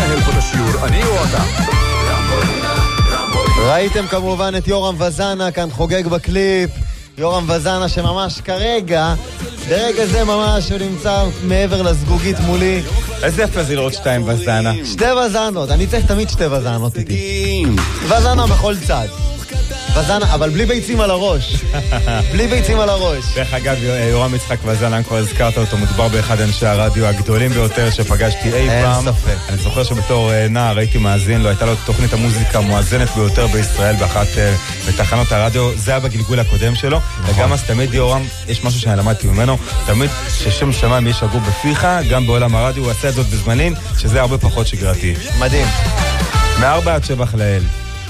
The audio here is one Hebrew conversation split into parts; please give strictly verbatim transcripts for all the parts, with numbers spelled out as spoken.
לנהל פה את השיעור, אני או אתה? ראיתם כמובן את יורם וזנה כאן חוגג בקליפ. יורם וזנה שממש כרגע, ברגע זה ממש הוא נמצא מעבר לסגוגית מולי. איזה יפה זה לראות שתיים וזנה. שתי וזנות, אני צריך תמיד שתי וזנות איתי. וזנה בכל צד. וזנה, אבל בלי ביצים על הראש. בלי ביצים על הראש. דרך אגב, יורם יצחק וזנה, כבר הזכרת אותו, מדובר באחד אנשי הרדיו הגדולים ביותר שפגשתי אי פעם. אין ספק. אני זוכר שבתור נער הייתי מאזין לו, הייתה לו תוכנית המוזיקה המואזנת ביותר בישראל באחת בתחנות הרדיו, זה היה בגלגול הקודם שלו. וגם אז תמיד יורם, יש משהו שאני למדתי ממנו, תמיד ששם שמיים יש אגור בפיך, גם בעולם הרדיו, הוא עשה את זאת בזמנים, שזה הרבה פחות שגרתי. מדהים. מארבע עד שבח לאל.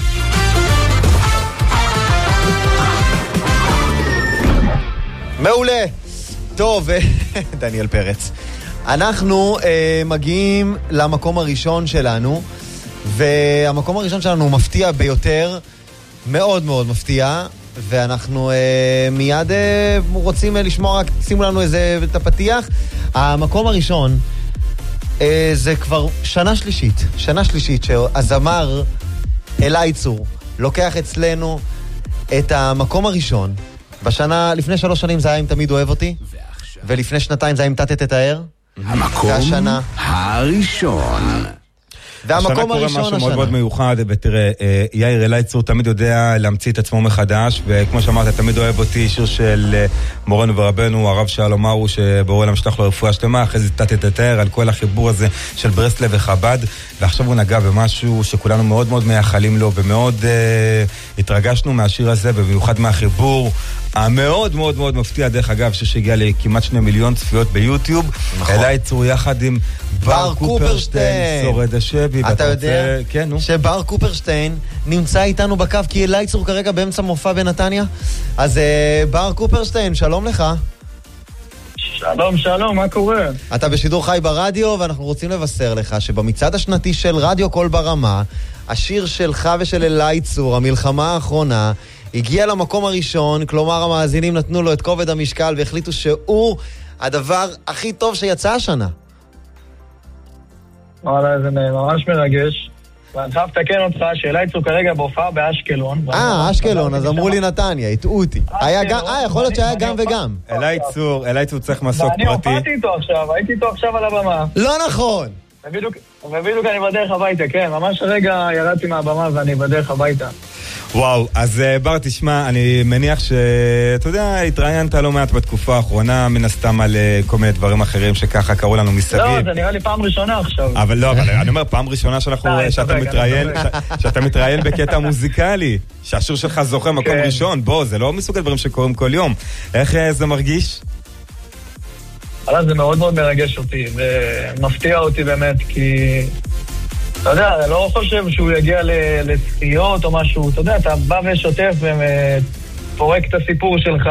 מעולה. טוב, דניאל פרץ. אנחנו אה, מגיעים למקום הראשון שלנו, והמקום הראשון שלנו הוא מפתיע ביותר, מאוד מאוד מפתיע, ואנחנו אה, מיד אה, רוצים אה, לשמוע, רק שימו לנו איזה את הפתיח. המקום הראשון אה, זה כבר שנה שלישית, שנה שלישית שהזמר אלי צור לוקח אצלנו את המקום הראשון. בשנה, לפני שלוש שנים זה היה אם תמיד אוהב אותי, ולפני שנתיים זה היה אם תת תתאר. המקום הראשון. והמקום הראשון השנה. משהו מאוד מאוד מיוחד, ותראה, יאיר אלי צור תמיד יודע להמציא את עצמו מחדש, וכמו שאמרת, תמיד אוהב אותי, שיר של מורנו ורבנו, הרב שלום ארו, שבורא להם שלח לו רפואה שלמה, אחרי זה תת תתאר, על כל החיבור הזה של ברסלב וחב"ד, ועכשיו הוא נגע במשהו שכולנו מאוד מאוד מייחלים לו, ומאוד אה, התרגשנו מהשיר הזה, ובמיוחד מהחיבור המאוד מאוד מאוד מפתיע, דרך אגב, שהגיע לכמעט שני מיליון צפיות ביוטיוב. נכון. אלי צור יחד עם בר קופרשטיין, שורד השבי. אתה יודע כן, שבר קופרשטיין נמצא איתנו בקו, כי אלי צור כרגע באמצע מופע בנתניה. אז uh, בר קופרשטיין, שלום לך. שלום, שלום, מה קורה? אתה בשידור חי ברדיו, ואנחנו רוצים לבשר לך שבמצעד השנתי של רדיו קול ברמה, השיר שלך ושל אלי צור, המלחמה האחרונה, הגיע למקום הראשון, כלומר המאזינים נתנו לו את כובד המשקל והחליטו שהוא הדבר הכי טוב שיצא השנה. וואלה, זה ממש מרגש. ואני חייב לתקן אותך שאלי צור כרגע בהופעה באשקלון. אה, אשקלון, אז אמרו לי נתניה, הטעו אותי. היה גם, אה, יכול להיות שהיה גם וגם. אלי צור, אלי צור צריך מסוק פרטי. אני הופעתי איתו עכשיו, הייתי איתו עכשיו על הבמה. לא נכון. ובדיוק אני בדרך הביתה, כן, ממש רגע ירדתי מהבמה ואני בדרך הביתה. וואו, אז בר, תשמע, אני מניח שאתה יודע, התראיינת לא מעט בתקופה האחרונה, מן הסתם על כל מיני דברים אחרים שככה קראו לנו מסביב. לא, זה נראה לי פעם ראשונה עכשיו. אבל לא, אבל אני אומר, פעם ראשונה שאנחנו, שאתה מתראיין, שאתה מתראיין בקטע מוזיקלי, שהשיר שלך זוכה מקום ראשון, בוא, זה לא מסוג הדברים שקורים כל יום. איך זה מרגיש? אבל זה מאוד מאוד מרגש אותי, ומפתיע אותי באמת, כי אתה יודע, אני לא חושב שהוא יגיע לצחיות או משהו, אתה יודע, אתה בא ושוטף ופורק את הסיפור שלך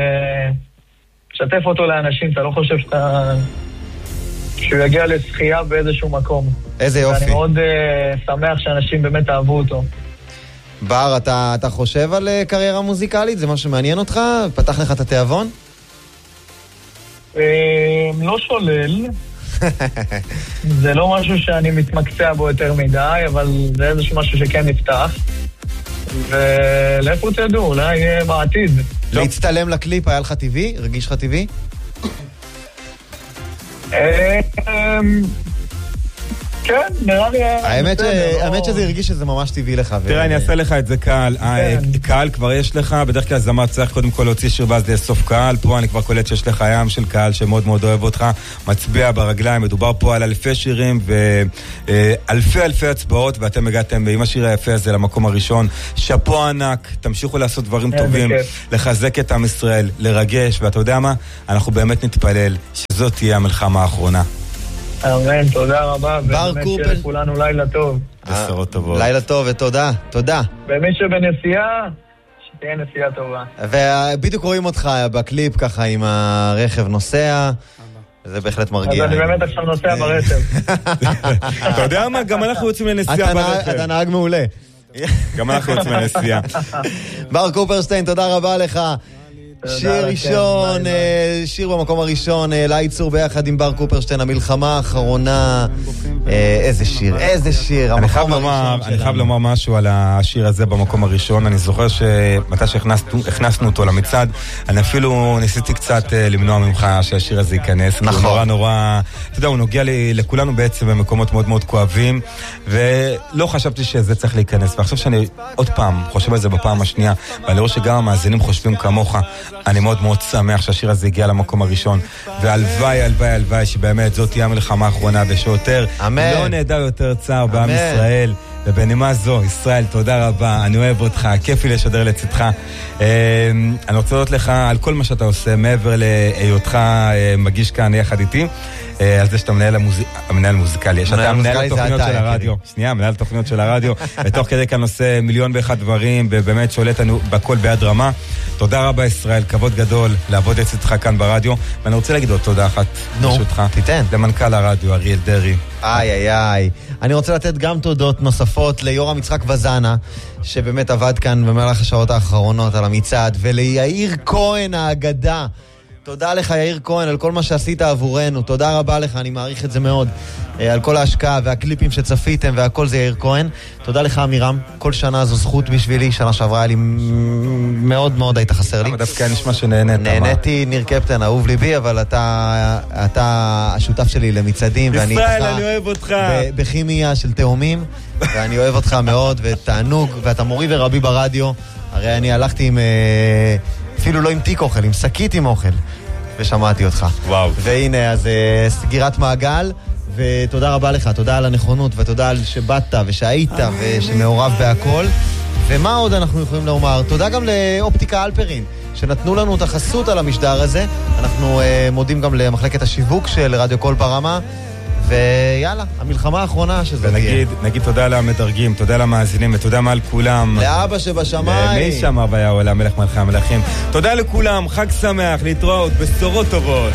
ושתף אותו לאנשים, אתה לא חושב שאתה שהוא יגיע לצחייה באיזשהו מקום. איזה יופי. ואני מאוד uh, שמח שאנשים באמת אהבו אותו. בר, אתה, אתה חושב על uh, קריירה מוזיקלית? זה משהו שמעניין אותך? פתח לך את התיאבון? Uh, לא שולל. זה לא משהו שאני מתמקצע בו יותר מדי, אבל זה איזשהו משהו שכן נפתח. ולאיפה תדעו, אולי יהיה בעתיד. להצטלם לקליפ, היה לך טבעי? רגיש לך טבעי? כן, נראה לי... האמת שזה הרגיש שזה ממש טבעי לך. תראה, אני אעשה לך את זה קהל. קהל כבר יש לך, בדרך כלל זמר צריך קודם כל להוציא שיר ואז לאסוף קהל. פה אני כבר קולט שיש לך ים של קהל שמאוד מאוד אוהב אותך, מצביע ברגליים. מדובר פה על אלפי שירים ואלפי אלפי הצבעות, ואתם הגעתם עם השיר היפה הזה למקום הראשון. שפו ענק, תמשיכו לעשות דברים טובים, לחזק את עם ישראל, לרגש, ואתה יודע מה? אנחנו באמת נתפלל שזאת תהיה המלחמה האחרונה. אמן, תודה רבה, ובאמת שיהיה לכולנו לילה טוב. בשורות טובות. לילה טוב ותודה, תודה. ומי שבנסיעה, שתהיה נסיעה טובה. ובדיוק רואים אותך בקליפ ככה עם הרכב נוסע, זה בהחלט מרגיע. אז אני באמת עכשיו נוסע ברכב. אתה יודע מה? גם אנחנו יוצאים לנסיעה ברכב. אתה נהג מעולה. גם אנחנו יוצאים לנסיעה. בר קופרשטיין, תודה רבה לך. שיר ראשון, שיר במקום הראשון, אלי צור ביחד עם בר קופרשטיין, המלחמה האחרונה. איזה שיר, איזה שיר. אני חייב לומר, אני חייב לומר משהו על השיר הזה במקום הראשון. אני זוכר שמתי שהכנסנו אותו למצעד, אני אפילו ניסיתי קצת למנוע ממך שהשיר הזה ייכנס. נכון. נורא נורא, אתה יודע, הוא נוגע לכולנו בעצם במקומות מאוד מאוד כואבים, ולא חשבתי שזה צריך להיכנס. ועכשיו שאני עוד פעם חושב על זה בפעם השנייה, ואני רואה שגם המאזינים חושבים כמוך, אני מאוד מאוד שמח שהשיר הזה הגיע למקום הראשון. והלוואי, הלוואי, הלוואי, שבאמת זאת תהיה המלחמה האחרונה ושיותר לא נדע יותר צער בעם ישראל. ובנימה זו, ישראל, תודה רבה, אני אוהב אותך, כיף לי לשדר לצדך. אני רוצה להודות לך על כל מה שאתה עושה, מעבר להיותך מגיש כאן יחד איתי, על זה שאתה מנהל המוזיקלי, שאתה מנהל התוכניות של הרדיו, שנייה, מנהל התוכניות של הרדיו, ותוך כדי כאן עושה מיליון ואחד דברים, ובאמת שולט לנו בכל ביד רמה. תודה רבה ישראל, כבוד גדול לעבוד לצדך כאן ברדיו, ואני רוצה להגיד עוד תודה אחת, ברשותך, למנכ"ל הרדיו, אריאל דרי. איי איי איי. אני רוצה לתת גם תודות נוספות ליורם יצחק וזנה, שבאמת עבד כאן במהלך השעות האחרונות על המצעד, וליאיר כהן האגדה. תודה לך יאיר כהן על כל מה שעשית עבורנו, תודה רבה לך, אני מעריך את זה מאוד, על כל ההשקעה והקליפים שצפיתם והכל זה יאיר כהן. תודה לך אמירם, כל שנה זו זכות בשבילי, שנה שעברה היה לי מאוד מאוד היית חסר לי. דווקא נשמע שנהנית. נהניתי, ניר קפטן, אהוב ליבי, אבל אתה, אתה השותף שלי למצעדים, ואני ישראל, אני אוהב אותך. בכימיה של תאומים, ואני אוהב אותך מאוד, ותענוג, ואתה מורי ורבי ברדיו. הרי אני הלכתי עם, אפילו לא עם תיק אוכל, עם שקית עם אוכל, ושמעתי אותך. וואו. והנה, אז סגירת מעגל, ותודה רבה לך, תודה על הנכונות, ותודה על שבאת ושהיית ושמעורב בהכל. ומה עוד אנחנו יכולים לומר? תודה גם לאופטיקה אלפרין, שנתנו לנו את החסות על המשדר הזה. אנחנו uh, מודים גם למחלקת השיווק של רדיו קול ברמה, ויאללה, המלחמה האחרונה שזה ונגיד, נגיד תודה למדרגים, תודה למאזינים, ותודה מעל כולם. לאבא שבשמיים. מי שמע והיה עולה מלך מלכי המלכים. תודה לכולם, חג שמח, להתראות, בשורות טובות.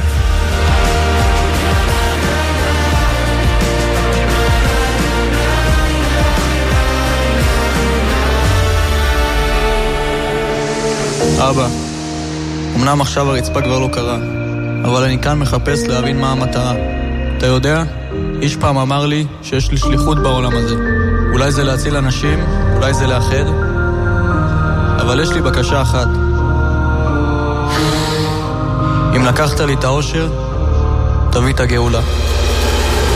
אבא, אמנם עכשיו הרצפה כבר לא קרה, אבל אני כאן מחפש להבין מה המטרה. אתה יודע, איש פעם אמר לי שיש לי שליחות בעולם הזה. אולי זה להציל אנשים, אולי זה לאחד, אבל יש לי בקשה אחת. אם לקחת לי את האושר, תביא את הגאולה.